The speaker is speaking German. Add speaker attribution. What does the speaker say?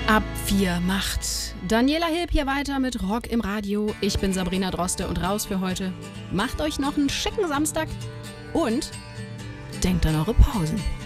Speaker 1: Ab 4 macht Daniela Hilb hier weiter mit Rock im Radio. Ich bin Sabrina Droste und raus für heute. Macht euch noch einen schicken Samstag und denkt an eure Pausen.